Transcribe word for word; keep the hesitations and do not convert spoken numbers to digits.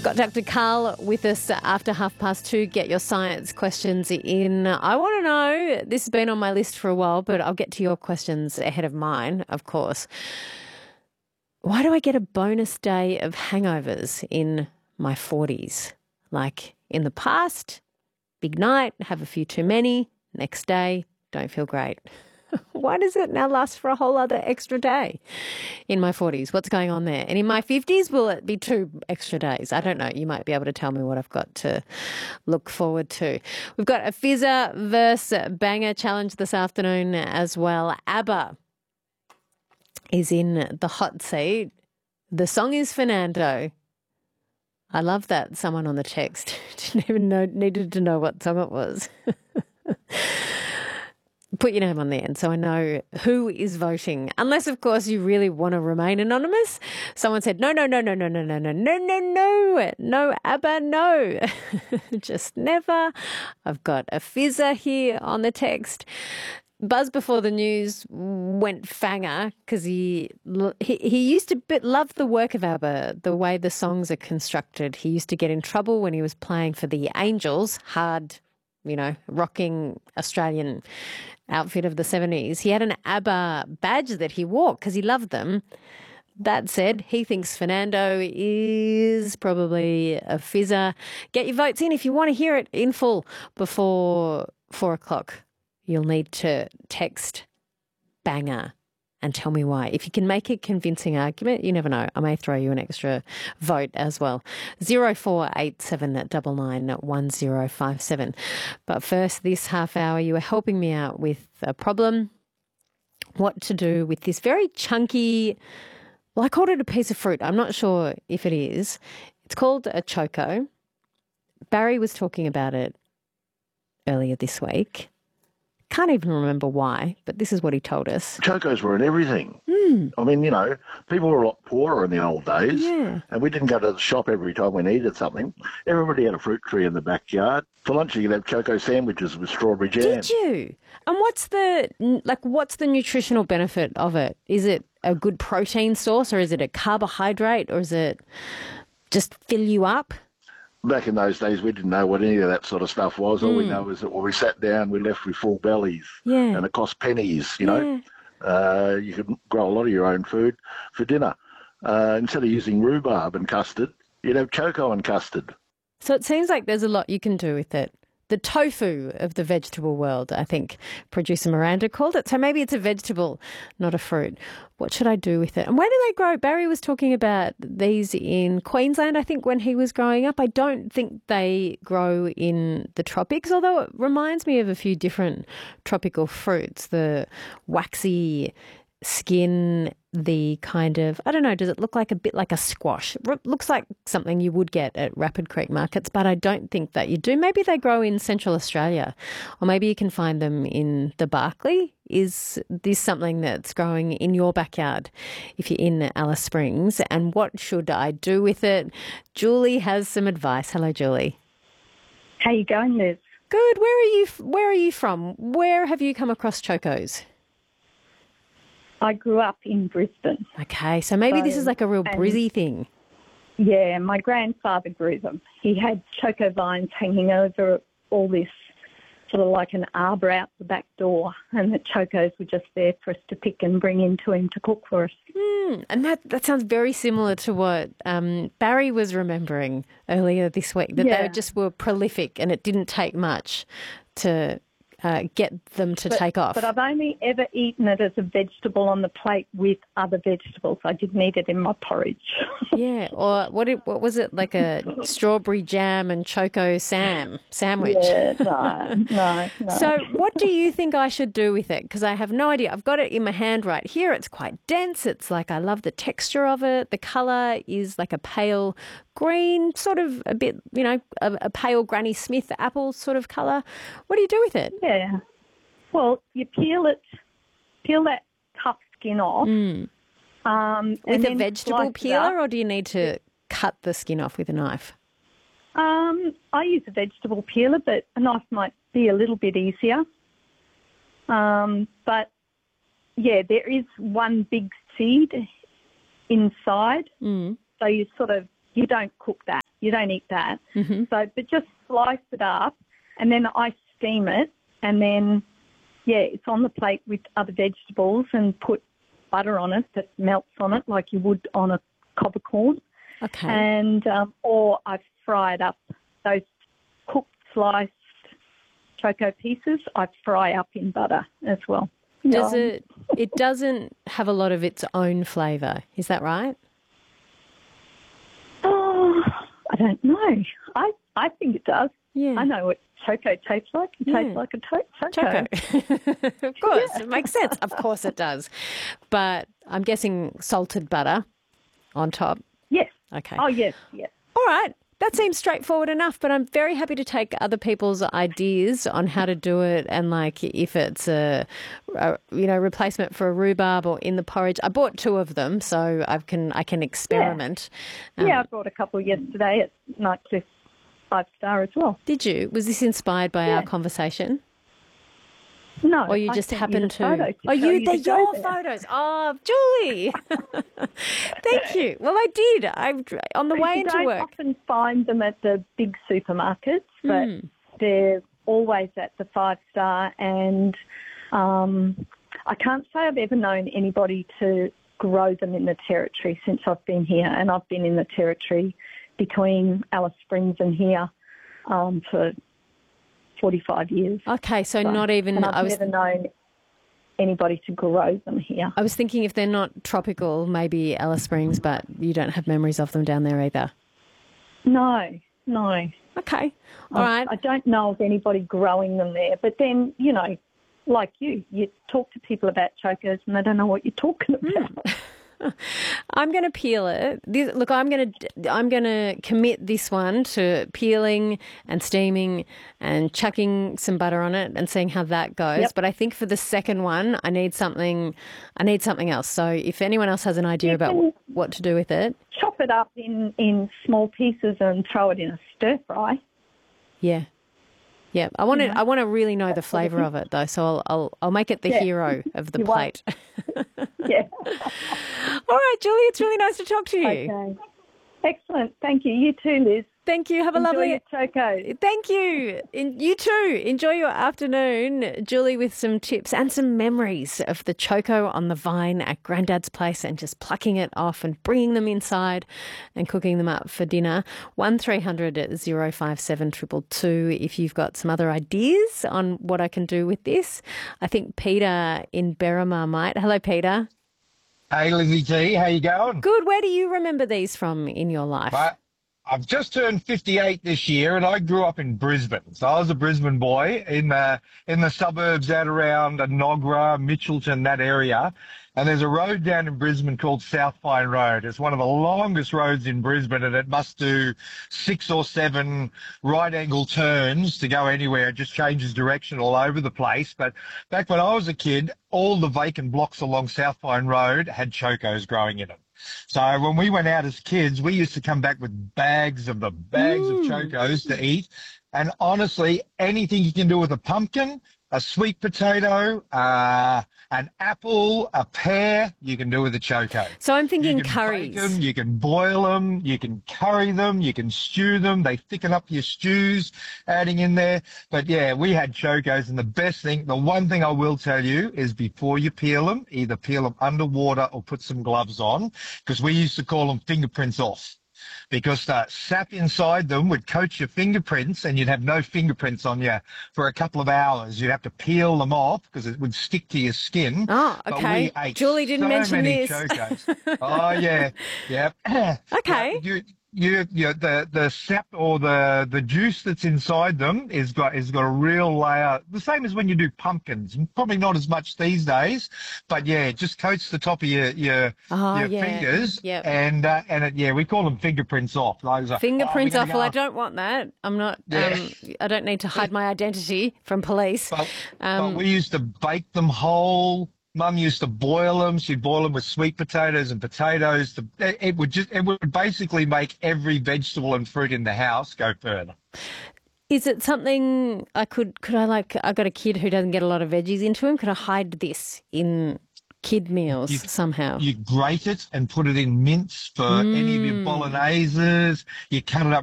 Got Doctor Carl with us after half past two. Get your science questions in. I want to know, this has been on my list for a while, but I'll get to your questions ahead of mine, of course. Why do I get a bonus day of hangovers in my forties? Like in the past, big night, have a few too many, next day, don't feel great. Why does it now last for a whole other extra day in my forties? What's going on there? And in my fifties, will it be two extra days? I don't know. You might be able to tell me what I've got to look forward to. We've got a fizzer versus banger challenge this afternoon as well. ABBA is in the hot seat. The song is Fernando. I love that someone on the text didn't even know, needed to know what song it was. Put your name on the end so I know who is voting. Unless, of course, you really want to remain anonymous. Someone said, no, no, no, no, no, no, no, no, no, no, no, no, ABBA, no. Just never. I've got a fizzer here on the text. Buzz before the news went fanger because he, he he used to bit, love the work of ABBA, the way the songs are constructed. He used to get in trouble when he was playing for the Angels, hard, you know, rocking Australian outfit of the seventies. He had an ABBA badge that he wore because he loved them. That said, he thinks Fernando is probably a fizzer. Get your votes in if you want to hear it in full before four o'clock. You'll need to text banger and tell me why. If you can make a convincing argument, you never know. I may throw you an extra vote as well. zero four eight seven nine nine one zero five seven. But first, this half hour, you were helping me out with a problem. What to do with this very chunky, well, I called it a piece of fruit. I'm not sure if it is. It's called a choco. Barry was talking about it earlier this week. Can't even remember why, but this is what he told us. Chocos were in everything. Mm. I mean, you know, people were a lot poorer in the old days, yeah. and we didn't go to the shop every time we needed something. Everybody had a fruit tree in the backyard. For lunch, you could have choco sandwiches with strawberry jam. Did you? And what's the like? What's the nutritional benefit of it? Is it a good protein source, or is it a carbohydrate, or is it just fill you up? Back in those days, we didn't know what any of that sort of stuff was. All mm. we know is that when we sat down, we left with full bellies. Yeah. And it cost pennies, you yeah. know. Uh, you could grow a lot of your own food for dinner. Uh, instead of using rhubarb and custard, you'd have cocoa and custard. So it seems like there's a lot you can do with it. The tofu of the vegetable world, I think producer Miranda called it. So maybe it's a vegetable, not a fruit. What should I do with it? And where do they grow? Barry was talking about these in Queensland, I think, when he was growing up. I don't think they grow in the tropics, although it reminds me of a few different tropical fruits. The waxy skin, the kind of, I don't know, does it look like a bit like a squash? It looks like something you would get at Rapid Creek markets, but I don't think that you do. Maybe they grow in Central Australia, or maybe you can find them in the Barkly. Is this something that's growing in your backyard if you're in Alice Springs? And what should I do with it? Julie has some advice. Hello, Julie. How you going, Liz? Good. Where are you? Where are you from? Where have you come across chocos? I grew up in Brisbane. Okay, so maybe so, this is like a real Brizzy thing. Yeah, my grandfather grew them. He had choco vines hanging over all this, sort of like an arbour out the back door, and the chocos were just there for us to pick and bring into him to cook for us. Mm, and that, that sounds very similar to what um, Barry was remembering earlier this week, that yeah. they just were prolific and it didn't take much to Uh, get them to but, take off. But I've only ever eaten it as a vegetable on the plate with other vegetables. I didn't eat it in my porridge. Yeah, or what it, what was it, like a strawberry jam and choco sam sandwich? Yeah, no, no, no. So what do you think I should do with it? Because I have no idea. I've got it in my hand right here. It's quite dense. It's like, I love the texture of it. The colour is like a pale green, sort of a bit, you know, a, a pale Granny Smith apple sort of colour. What do you do with it? Yeah. Well, you peel it, peel that tough skin off. Mm. Um, with and a vegetable peeler, or do you need to cut the skin off with a knife? Um, I use a vegetable peeler, but a knife might be a little bit easier. Um, but, yeah, there is one big seed inside. Mm. So you sort of, you don't cook that. you don't eat that. Mm-hmm. So, but just slice it up, and then I steam it, and then yeah, it's on the plate with other vegetables, and put butter on it that melts on it like you would on a cob of corn. Okay. And um, or I fry it up. Those cooked sliced choco pieces, I fry up in butter as well. Does Yeah. it? It doesn't have a lot of its own flavour. Is that right? Oh, I don't know. I I think it does. Yeah. I know what choco tastes like. It Yeah. tastes like a to- choco. Choco. Of course, it makes sense. Of course it does. But I'm guessing salted butter on top. Yes. Okay. Oh, yes, yes. All right. That seems straightforward enough, but I'm very happy to take other people's ideas on how to do it, and like if it's a, a you know replacement for a rhubarb or in the porridge. I bought two of them, so I can I can experiment. Um, yeah, I brought a couple yesterday at Nightcliff Five Star as well. Did you? Was this inspired by Yeah. our conversation? No, Or you I just sent happened the to? photos Oh, show you? to They're go your there. photos. Oh, Julie. Thank you. Well, I did. I on the So way you into don't work. often find them at the big supermarkets, but Mm. they're always at the Five Star. And um, I can't say I've ever known anybody to grow them in the territory since I've been here. And I've been in the territory between Alice Springs and here um, for forty-five years. Okay, so, So- not even. and I've I was. never known anybody to grow them here. I was thinking if they're not tropical, maybe Alice Springs, but you don't have memories of them down there either. No, no. Okay, all I, right. I don't know of anybody growing them there. But then, you know, like you, you talk to people about chocos and they don't know what you're talking about. I'm going to peel it. This, look, I'm going to I'm going to commit this one to peeling and steaming and chucking some butter on it and seeing how that goes. Yep. But I think for the second one, I need something. I need something else. So if anyone else has an idea You about can- what to do with it, Chop it up in, in small pieces and throw it in a stir fry. yeah, yeah. I want to. Yeah. I want to really know the flavour of it though. So I'll I'll, I'll make it the Yeah. hero of the You plate. won't. Yeah. All right, Julie. It's really nice to talk to you. Okay. Excellent. Thank you. You too, Liz. Thank you. Have a Enjoy lovely. your chocos. Thank you. In, you too. Enjoy your afternoon, Julie, with some tips and some memories of the choco on the vine at Grandad's place and just plucking it off and bringing them inside and cooking them up for dinner. one three hundred oh five seven two two two if you've got some other ideas on what I can do with this. I think Peter in Berrimah might. Hello, Peter. Hey, Lizzie T, how you going? Good. Where do you remember these from in your life? I, I've just turned fifty-eight this year, and I grew up in Brisbane. So I was a Brisbane boy in the in the suburbs out around Nogra, Mitchelton, that area. And there's a road down in Brisbane called South Pine Road. It's one of the longest roads in Brisbane, and it must do six or seven right-angle turns to go anywhere. It just changes direction all over the place. But back when I was a kid, all the vacant blocks along South Pine Road had chocos growing in them. So when we went out as kids, we used to come back with bags of them, bags Mm. of chocos to eat. And honestly, anything you can do with a pumpkin, a sweet potato, uh, an apple, a pear, you can do with a choco. So I'm thinking You can curries. bake 'em, you can boil them, you can curry them, you can stew them. They thicken up your stews, adding in there. But yeah, we had chocos, and the best thing, the one thing I will tell you is before you peel them, either peel them underwater or put some gloves on, because we used to call them fingerprints off. Because the sap inside them would coat your fingerprints, and you'd have no fingerprints on you for a couple of hours. You'd have to peel them off because it would stick to your skin. Oh, But okay. we ate Julie didn't so mention many this. chocos. Oh yeah, yep. Okay. You, you, you, the the sap or the the juice that's inside them is got is got a real layer. The same as when you do pumpkins. Probably not as much these days, but yeah, it just coats the top of your your, Oh, your yeah. fingers. Yep. And uh, and it, yeah, we call them fingerprints off. Those are, Fingerprints oh, we're off. gonna Well, I go- don't want that. I'm not. Yeah. Um, I don't need to hide my identity from police. But, Um, but we used to bake them whole. Mum used to boil them. She'd boil them with sweet potatoes and potatoes. The- It it would just, it would basically make every vegetable and fruit in the house go further. Is it something I could? Could I like? I got a kid who doesn't get a lot of veggies into him. Could I hide this in kid meals You- somehow? You grate it and put it in mince for any of your Mm. bologneses. You cut it up